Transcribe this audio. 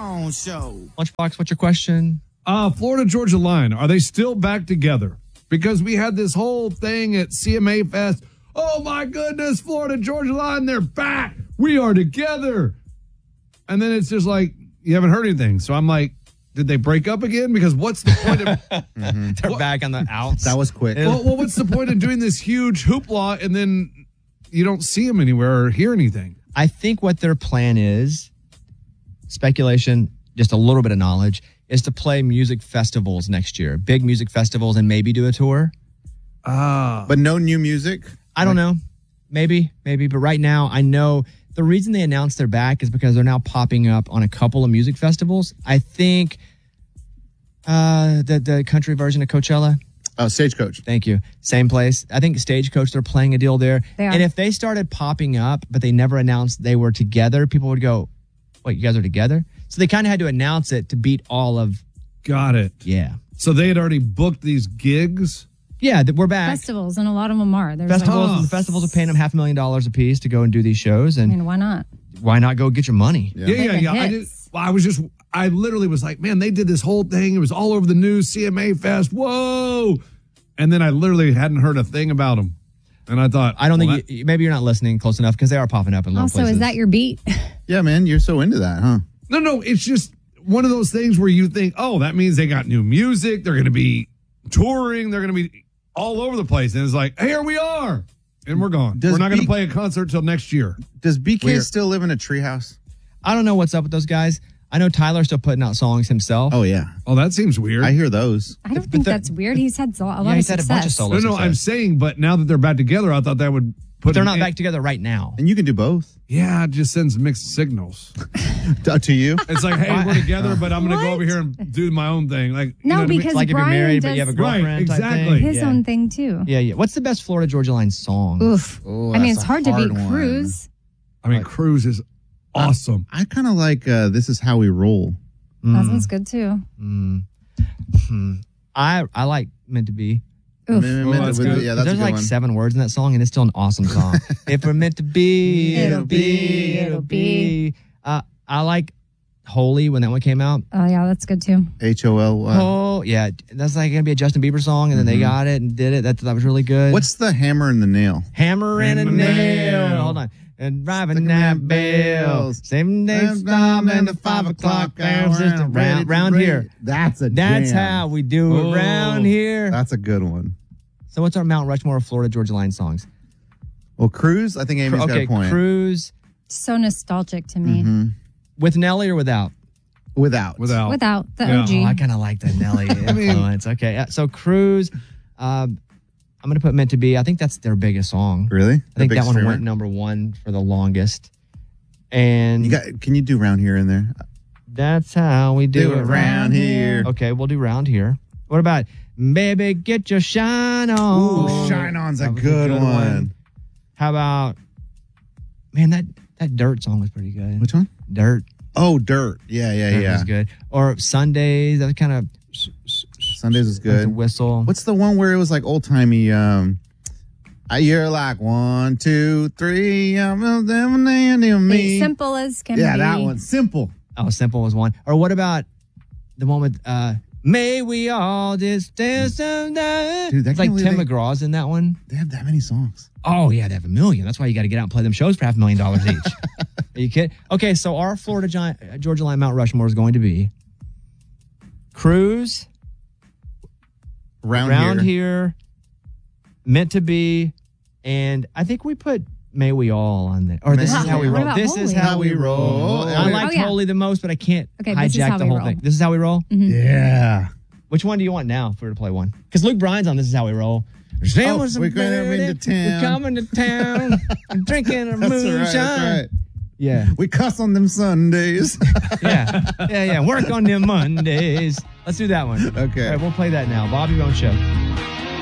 Jones Show. Lunchbox, what's your question? Florida Georgia Line, are they still back together? Because we had this whole thing at CMA Fest. Oh my goodness, Florida Georgia Line, they're back. We are together. And then it's just like, you haven't heard anything. So I'm like, did they break up again? Because what's the point of... They're back on the outs. That was quick. Well, what's the point of doing this huge hoopla and then you don't see them anywhere or hear anything? I think what their plan is, speculation, just a little bit of knowledge, is to play music festivals next year. Big music festivals and maybe do a tour. But no new music? I don't know. Maybe. But right now, I know the reason they announced they're back is because they're now popping up on a couple of music festivals. I think the country version of Coachella. Oh, Stagecoach. Thank you. Same place. I think Stagecoach, they're playing a deal there. They are. And if they started popping up, but they never announced they were together, people would go, wait, you guys are together? So they kind of had to announce it to beat all of... Got it. Yeah. So they had already booked these gigs? Yeah, we're back. Festivals, and a lot of them are. There's Festivals, the festivals are paying them $500,000 a piece to go and do these shows. And I mean, why not? why not go get your money? Yeah. I literally was like, man, they did this whole thing. It was all over the news, CMA Fest. Whoa. And then I literally hadn't heard a thing about them. And I thought, I don't think maybe you're not listening close enough because they are popping up in little Also, places. is that your beat? Yeah, man, you're so into that, huh? No, it's just one of those things where you think, oh, that means they got new music. They're going to be touring. They're going to be all over the place. And it's like, here we are. And we're gone. We're not going to play a concert till next year. Does BK still live in a treehouse? I don't know what's up with those guys. I know Tyler's still putting out songs himself. Oh, yeah. Oh, that seems weird. I hear those. I don't think that's weird. He's had a lot of he's success. had a bunch of solo No, success. I'm saying, but now that they're back together, I thought that would put They're not back together right now. And you can do both. Yeah, it just sends mixed signals. To you? It's like, hey, we're together, but I'm going to go over here and do my own thing. Like, you know No, what I mean? because Like if you're Brian married does but you have a girlfriend Right, type exactly. thing. his own thing too. Yeah. What's the best Florida Georgia Line song? Oof. Oh, I mean, that's it's a hard to beat hard one. Cruise. I mean, Cruise is awesome. I kind of like This Is How We Roll. That one's good too. I like Meant to Be. Oof. that's good. Yeah, that's a There's good like one. 7 words in that song, and it's still an awesome song. If we're meant to be, It'll be, it'll be. I like Holy when that one came out. Oh yeah, that's good too. HOL. Oh, yeah. That's like going to be a Justin Bieber song, and then they got it and did it. That was really good. What's the Hammer and the Nail? Hammer and a nail? Hold on. And driving that bell. 7 days time and the 5 o'clock hours. Just around here. That's That's how we do around here. That's a good one. So what's our Mount Rushmore of Florida Georgia Line songs? Well, Cruise, I think Amy's got a point. Cruise. So nostalgic to me. Mm-hmm. With Nelly or without? Without. Without the Yeah. OG. Oh, I kind of like that Nelly influence. Okay, so Cruise. I'm going to put Meant to Be. I think that's their biggest song. Really? I think that one went #1 for the longest. And Can you do Round Here and There? that's how we do it round here. Okay, we'll do Round Here. What about Baby Get Your Shine On? Ooh, Shine On's a That was good one. How about, man, that Dirt song was pretty good. Which one? Dirt. Oh, Dirt. Yeah. That was good. Or Sundays. That was kind of Sundays is like good. a whistle. What's the one where it was like old timey? You're like 1, 2, 3. Me. Simple as can Yeah, be. that one. Simple. Oh, Simple was one. Or what about the one with May We All Just Dance Tonight? Dude, it's like Tim McGraw's in that one. They have that many songs. Oh, yeah, they have 1 million. That's why you got to get out and play them shows for $500,000 each. Are you kidding? Okay, so our Florida Georgia Line Mount Rushmore is going to be Cruise, Round Here, Meant to Be, and I think we put May We All on there. Or This Is How We What Roll. about This is Holy? how we roll. I liked Holy the most, but I can't Okay, This Is hijack How the We whole Roll. thing. This is how we roll? Yeah. Which one do you want now if we were to play one? Because Luke Bryan's on This Is How We Roll. We're we're coming to town. We're coming to town. I'm drinking a moonshine. That's right. Yeah. We cuss on them Sundays. Yeah. Work on them Mondays. Let's do that one. Okay. All right, we'll play that now. Bobby Bone Show.